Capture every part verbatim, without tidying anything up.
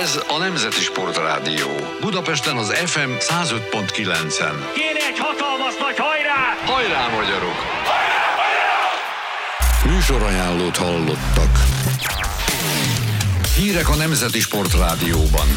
Ez a Nemzeti Sportrádió. Budapesten az ef em száz öt pont kilencen. Kéne egy hatalmas nagy hajrá! Hajrá, magyarok! Hajrá, hajrá! Műsorajánlót hallottak. Hírek a Nemzeti Sportrádióban.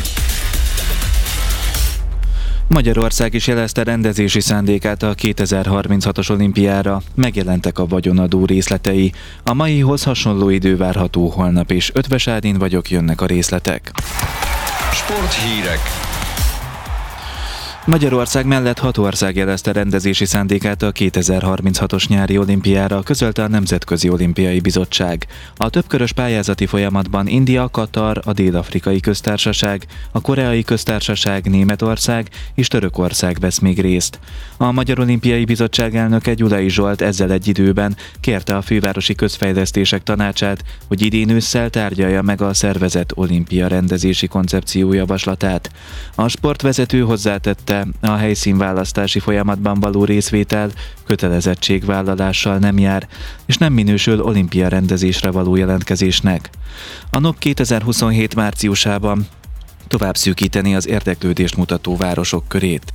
Magyarország is jelezte rendezési szándékát a kétezer-harminchatos olimpiára, megjelentek a vagyonadó részletei. A maihoz hasonló idő várható holnap is. Ötvös Ádin vagyok, jönnek a részletek. Sporthírek. Magyarország mellett hat ország jelezte rendezési szándékát a kétezer-harminchatos nyári olimpiára, közölte a Nemzetközi Olimpiai Bizottság. A többkörös pályázati folyamatban India, Katar, a Dél-Afrikai Köztársaság, a Koreai Köztársaság, Németország és Törökország vesz még részt. A Magyar Olimpiai Bizottság elnöke Gyulai Zsolt ezzel egy időben kérte a Fővárosi Közfejlesztések Tanácsát, hogy idén ősszel tárgyalja meg a szervezet olimpia rendezési koncepció javaslatát. A sportvezető hozzátette, a helyszínválasztási folyamatban való részvétel kötelezettségvállalással nem jár, és nem minősül olimpia rendezésre való jelentkezésnek. A NOB kétezer-huszonhét márciusában tovább szűkíteni az érdeklődést mutató városok körét.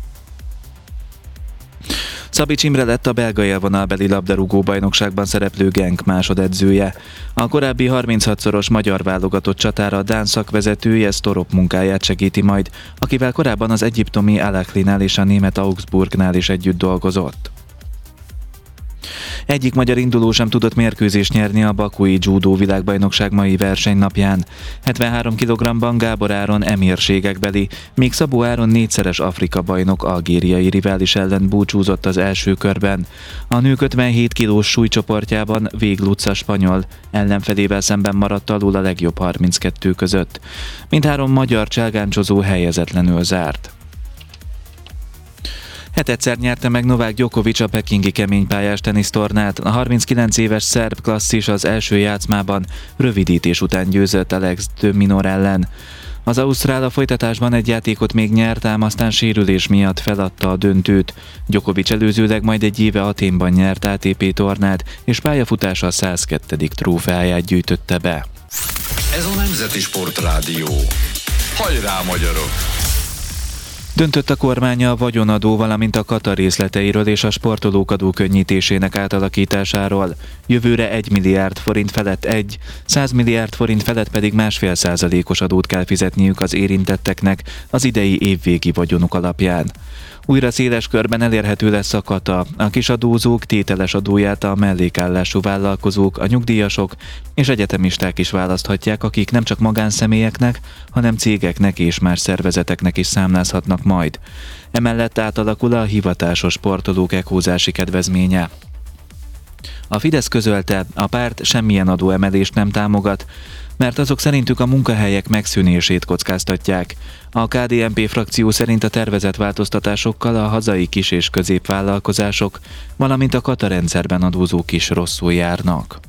Szabics Imre lett a belga élvonalbeli labdarúgó bajnokságban szereplő Genk másodedzője. A korábbi harminchatszoros magyar válogatott csatára dán szakvezető Jens Torup munkáját segíti majd, akivel korábban az egyiptomi Al Ahlinál és a német Augsburgnál is együtt dolgozott. Egyik magyar induló sem tudott mérkőzést nyerni a bakui judó világbajnokság mai versenynapján. hetvenhárom kilogrammban Gábor Áron emírségekbeli, míg Szabó Áron négyszeres Afrika bajnok algériai rivális ellen búcsúzott az első körben. A nők ötvenhét kilós súlycsoportjában Vég Luca spanyol ellenfelével szemben maradt alul a legjobb harminckettő között. Mindhárom magyar cselgáncsozó helyezetlenül zárt. Hetedszer nyerte meg Novák Djokovic a pekingi keménypályás tenisztornát. A harminckilenc éves szerb klasszis az első játszmában rövidítés után győzött Alex de Minaur ellen. Az ausztrál a folytatásban egy játékot még nyert, ám aztán sérülés miatt feladta a döntőt. Djokovic előzőleg majd egy éve Athénban nyert á té pé tornát, és pályafutása a száz kettő trófeáját gyűjtötte be. Ez a Nemzeti Sportrádió. Hajrá, magyarok! Döntött a kormánya a vagyonadó, valamint a Katar részleteiről és a sportolók adókönnyítésének átalakításáról. Jövőre egy milliárd forint felett egy, száz milliárd forint felett pedig másfél százalékos adót kell fizetniük az érintetteknek az idei évvégi vagyonuk alapján. Újra széles körben elérhető lesz a kata, a kisadózók tételes adóját a mellékállású vállalkozók, a nyugdíjasok és egyetemisták is választhatják, akik nem csak magánszemélyeknek, hanem cégeknek és más szervezeteknek is számlázhatnak majd. Emellett átalakul a hivatásos sportolók ekózási kedvezménye. A Fidesz közölte, a párt semmilyen adóemelést nem támogat, mert azok szerintük a munkahelyek megszűnését kockáztatják. A ká dé en pé frakció szerint a tervezett változtatásokkal a hazai kis- és középvállalkozások, valamint a kata rendszerben adózók is rosszul járnak.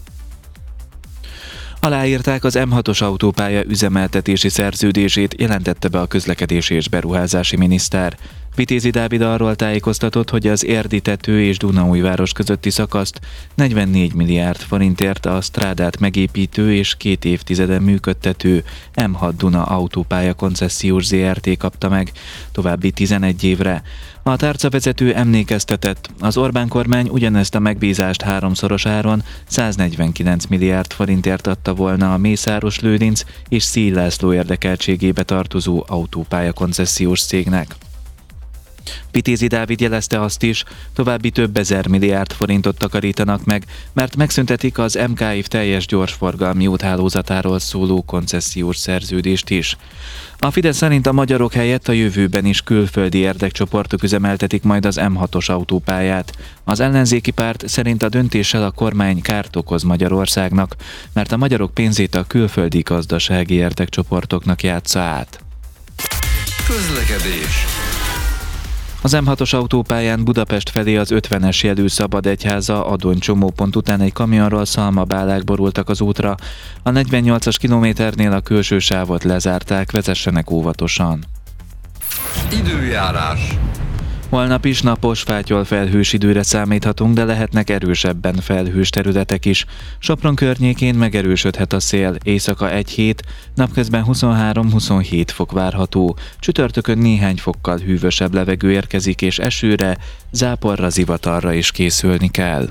Aláírták az em hatos autópálya üzemeltetési szerződését, jelentette be a közlekedési és beruházási miniszter. Vitézi Dávid arról tájékoztatott, hogy az Érdi-tető és Dunaújváros közötti szakaszt negyvennégy milliárd forintért a strádát megépítő és két évtizeden működtető em hat Duna autópálya koncesziós zé er té kapta meg, további tizenegy évre. A tárcavezető emlékeztetett, az Orbán kormány ugyanezt a megbízást háromszoros áron száznegyvenkilenc milliárd forintért adta volna a Mészáros-Lőrinc és Széll László érdekeltségébe tartozó autópálya koncesziós cégnek. Vitézi Dávid jelezte azt is, további több ezer milliárd forintot takarítanak meg, mert megszüntetik az em ká i teljes gyorsforgalmi úthálózatáról szóló koncesziós szerződést is. A Fidesz szerint a magyarok helyett a jövőben is külföldi érdekcsoportok üzemeltetik majd az em hatos autópályát. Az ellenzéki párt szerint a döntéssel a kormány kárt okoz Magyarországnak, mert a magyarok pénzét a külföldi gazdasági érdekcsoportoknak játsza át. Közlekedés. Az em hatos autópályán Budapest felé az ötvenes jelű Szabadegyháza Adony csomópont után egy kamionról szalmabálák borultak az útra. A negyvennyolcas kilométernél a külső sávot lezárták, vezessenek óvatosan. Időjárás. Holnap is napos, fátyol-felhős időre számíthatunk, de lehetnek erősebben felhős területek is. Sopron környékén megerősödhet a szél, éjszaka egy-hét, napközben huszonhárom-huszonhét fok várható. Csütörtökön néhány fokkal hűvösebb levegő érkezik, és esőre, záporra, zivatarra is készülni kell.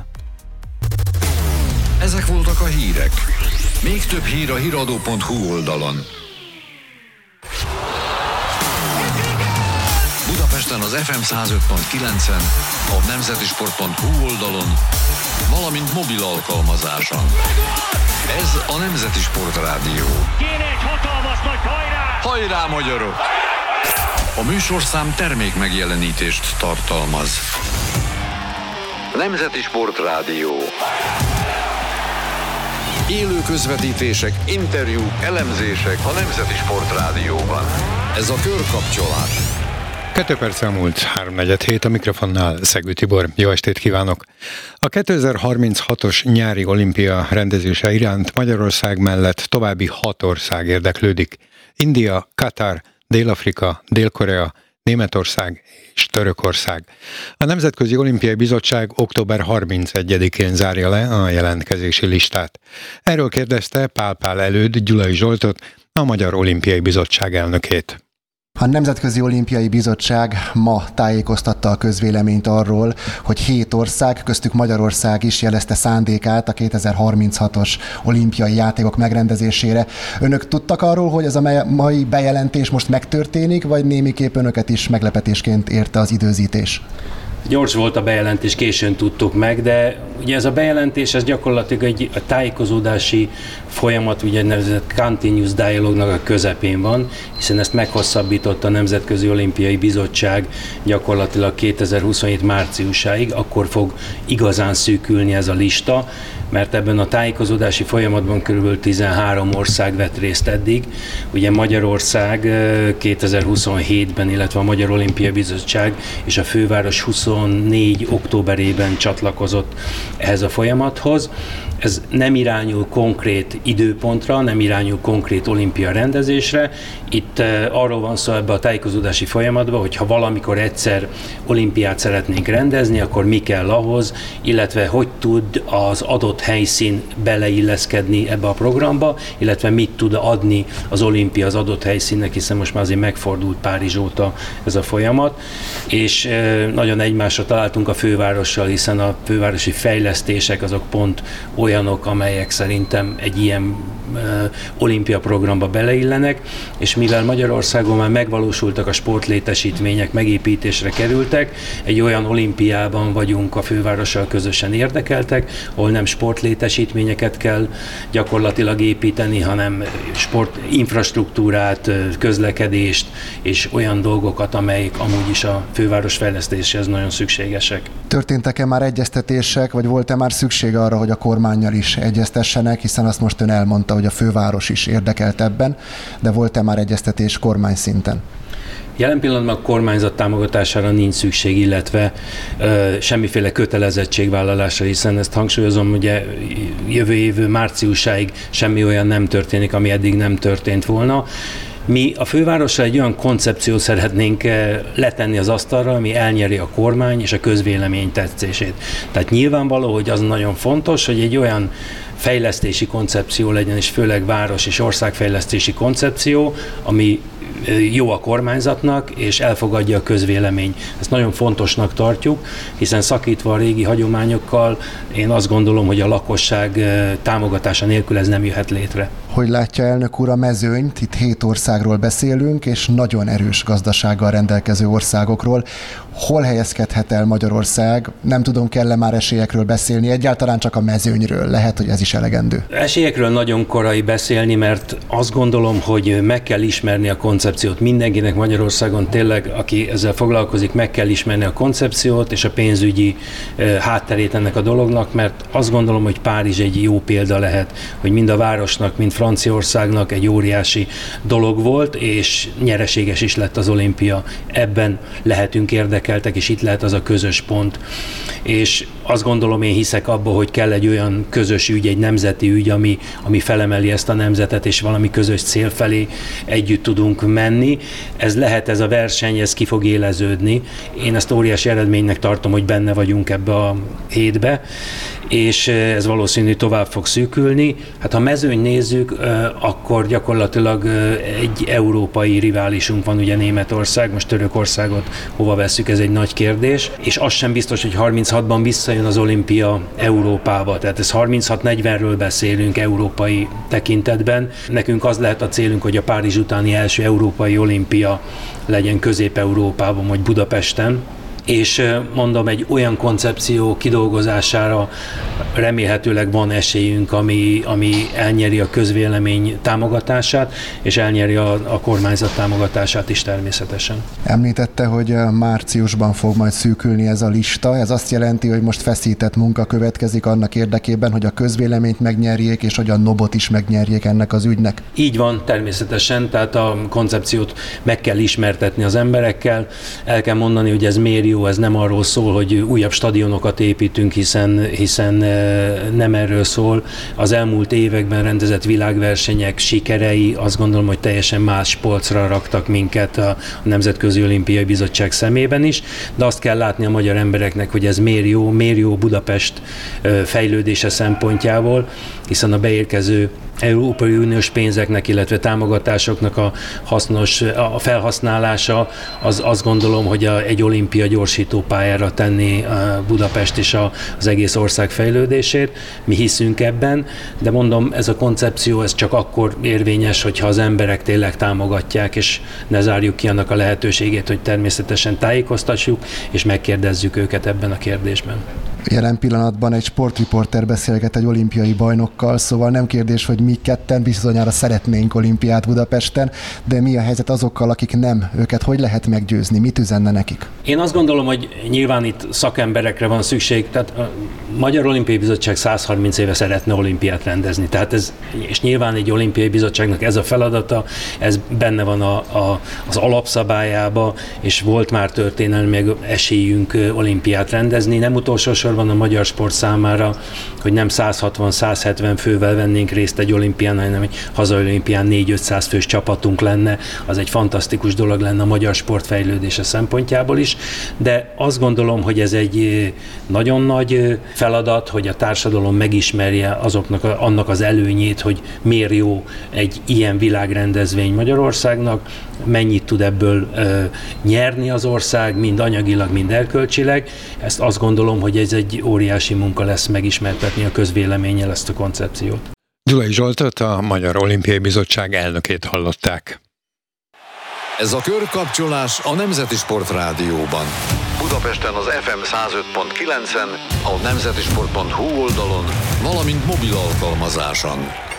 Ezek voltak a hírek. Még több hír a híradó pont hu oldalon. Budapesten az ef em száz öt pont kilencen, a nemzetisport pont hu oldalon, valamint mobil alkalmazáson. Ez a Nemzeti Sport Rádió. Kéne egy hatalmas nagy hajrá! Hajrá, magyarok! A műsorszám termék megjelenítést tartalmaz. Nemzeti Sport Rádió. Élő közvetítések, interjúk, elemzések a Nemzeti Sport Rádióban. Ez a körkapcsolás. Kettő perc elmúlt háromnegyed hét, a mikrofonnál Szegő Tibor. Jó estét kívánok! A kétezer-harminchatos nyári olimpia rendezése iránt Magyarország mellett további hat ország érdeklődik. India, Katar, Dél-Afrika, Dél-Korea, Németország és Törökország. A Nemzetközi Olimpiai Bizottság október harmincegyedikén zárja le a jelentkezési listát. Erről kérdezte Pál Pál előd Gyulai Zsoltot, a Magyar Olimpiai Bizottság elnökét. A Nemzetközi Olimpiai Bizottság ma tájékoztatta a közvéleményt arról, hogy hét ország, köztük Magyarország is jelezte szándékát a kétezer-harminchatos olimpiai játékok megrendezésére. Önök tudtak arról, hogy ez a mai bejelentés most megtörténik, vagy némiképp önöket is meglepetésként érte az időzítés? Gyors volt a bejelentés, későn tudtuk meg, de ugye ez a bejelentés, ez gyakorlatilag egy a tájékozódási folyamat, ugye nevezett Continuous Dialogue-nak a közepén van, hiszen ezt meghosszabbította a Nemzetközi Olimpiai Bizottság gyakorlatilag kétezer-huszonhét márciusáig, akkor fog igazán szűkülni ez a lista, mert ebben a tájékozódási folyamatban körülbelül tizenhárom ország vett részt eddig. Ugye Magyarország kétezer-huszonhétben, illetve a Magyar Olimpiai Bizottság és a főváros huszonnégy októberében csatlakozott ehhez a folyamathoz. Ez nem irányul konkrét időpontra, nem irányul konkrét olimpia rendezésre. Itt arról van szó ebbe a tájékozódási folyamatban, hogy ha valamikor egyszer olimpiát szeretnénk rendezni, akkor mi kell ahhoz, illetve hogy tud az adott helyszín beleilleszkedni ebbe a programba, illetve mit tud adni az olimpia az adott helyszínnek, hiszen most már azért megfordult Párizs óta ez a folyamat, és nagyon egymásra találtunk a fővárossal, hiszen a fővárosi fejlesztések azok pont olyanok, amelyek szerintem egy ilyen uh, olimpia programba beleillenek, és mivel Magyarországon már megvalósultak a sportlétesítmények, megépítésre kerültek, egy olyan olimpiában vagyunk a fővárossal közösen érdekeltek, ahol nem sportlétesítményeket kell gyakorlatilag építeni, hanem sportinfrastruktúrát, közlekedést és olyan dolgokat, amelyek amúgy is a főváros fejlesztéséhez nagyon szükségesek. Történtek-e már egyeztetések, vagy volt-e már szükség arra, hogy a kormánnyal is egyeztessenek, hiszen azt most ön elmondta, hogy a főváros is érdekelt ebben, de volt-e már egyeztetés kormány szinten? Jelen pillanatban a kormányzat támogatására nincs szükség, illetve ö, semmiféle kötelezettségvállalásra, hiszen ezt hangsúlyozom, ugye jövő év márciusáig semmi olyan nem történik, ami eddig nem történt volna. Mi a fővárosra egy olyan koncepciót szeretnénk letenni az asztalra, ami elnyeri a kormány és a közvélemény tetszését. Tehát nyilvánvaló, hogy az nagyon fontos, hogy egy olyan fejlesztési koncepció legyen, és főleg város- és országfejlesztési koncepció, ami jó a kormányzatnak, és elfogadja a közvélemény. Ezt nagyon fontosnak tartjuk, hiszen szakítva a régi hagyományokkal, én azt gondolom, hogy a lakosság támogatása nélkül ez nem jöhet létre. Hogy látja elnök úr a mezőnyt? Itt hét országról beszélünk, és nagyon erős gazdasággal rendelkező országokról. Hol helyezkedhet el Magyarország? Nem tudom, kell-e már esélyekről beszélni, egyáltalán csak a mezőnyről. Lehet, hogy ez is elegendő. Esélyekről nagyon korai beszélni, mert azt gondolom, hogy meg kell ismerni a koncepciót. Mindenkinek Magyarországon tényleg, aki ezzel foglalkozik, meg kell ismerni a koncepciót és a pénzügyi hátterét ennek a dolognak, mert azt gondolom, hogy Párizs egy jó példa lehet, hogy mind a városnak, mind Franciaországnak egy óriási dolog volt, és nyereséges is lett az olimpia. Ebben lehetünk érdekeltek, és itt lehet az a közös pont. És azt gondolom, én hiszek abba, hogy kell egy olyan közös ügy, egy nemzeti ügy, ami, ami felemeli ezt a nemzetet, és valami közös cél felé együtt tudunk menni. Ez lehet, ez a verseny, ez ki fog éleződni. Én ezt óriási eredménynek tartom, hogy benne vagyunk ebbe a hétbe, és ez valószínű tovább fog szűkülni. Hát ha mezőny nézzük, akkor gyakorlatilag egy európai riválisunk van, ugye Németország, most Törökországot hova vesszük, ez egy nagy kérdés, és az sem biztos, hogy harminchatban visszajön az olimpia Európába, tehát ez harminchat negyvenről beszélünk európai tekintetben. Nekünk az lehet a célunk, hogy a Párizs utáni első európai olimpia legyen Közép-Európában, vagy Budapesten, és mondom, egy olyan koncepció kidolgozására remélhetőleg van esélyünk, ami, ami elnyeri a közvélemény támogatását, és elnyeri a, a kormányzat támogatását is természetesen. Említette, hogy márciusban fog majd szűkülni ez a lista. Ez azt jelenti, hogy most feszített munka következik annak érdekében, hogy a közvéleményt megnyerjék, és hogy a nobot is megnyerjék ennek az ügynek. Így van, természetesen, tehát a koncepciót meg kell ismertetni az emberekkel. El kell mondani, hogy ez miért jó, ez nem arról szól, hogy újabb stadionokat építünk, hiszen, hiszen nem erről szól. Az elmúlt években rendezett világversenyek sikerei azt gondolom, hogy teljesen más polcra raktak minket a Nemzetközi Olimpiai Bizottság szemében is, de azt kell látni a magyar embereknek, hogy ez miért jó, miért jó Budapest fejlődése szempontjából, hiszen a beérkező Európai Uniós pénzeknek, illetve támogatásoknak a hasznos a felhasználása, az azt gondolom, hogy a, egy olimpia gyorsító pályára tenni Budapest és a, az egész ország fejlődését. Mi hiszünk ebben, de mondom, ez a koncepció ez csak akkor érvényes, hogyha az emberek tényleg támogatják, és ne zárjuk ki annak a lehetőségét, hogy természetesen tájékoztassuk, és megkérdezzük őket ebben a kérdésben. Jelen pillanatban egy sportriporter beszélget egy olimpiai bajnokkal, szóval nem kérdés, hogy mi ketten bizonyára szeretnénk olimpiát Budapesten, de mi a helyzet azokkal, akik nem? Őket hogy lehet meggyőzni? Mit üzenne nekik? Én azt gondolom, hogy nyilván itt szakemberekre van szükség, tehát a Magyar Olimpiai Bizottság száz harminc éve szeretne olimpiát rendezni, tehát ez, és nyilván egy olimpiai bizottságnak ez a feladata, ez benne van a, a, az alapszabályába, és volt már történelmi esélyünk olimpiát rendezni, nem utolsó sorban a magyar sport számára, hogy nem száz hatvan száz hetven fővel vennénk részt egy olimpián, hanem egy hazai olimpián négy-ötszáz fős csapatunk lenne, az egy fantasztikus dolog lenne a magyar sport fejlődése szempontjából is, de azt gondolom, hogy ez egy nagyon nagy feladat, hogy a társadalom megismerje azoknak, annak az előnyét, hogy miért jó egy ilyen világrendezvény Magyarországnak, mennyit tud ebből ö, nyerni az ország, mind anyagilag, mind erkölcsileg. Ezt azt gondolom, hogy ez egy óriási munka lesz megismertetni a közvéleménnyel ezt a koncepciót. Gyulai Zsoltot, a Magyar Olimpiai Bizottság elnökét hallották. Ez a körkapcsolás a Nemzeti Sport Rádióban. Budapesten az ef em száz öt pont kilencen, a nemzetisport pont hu oldalon, valamint mobil alkalmazáson.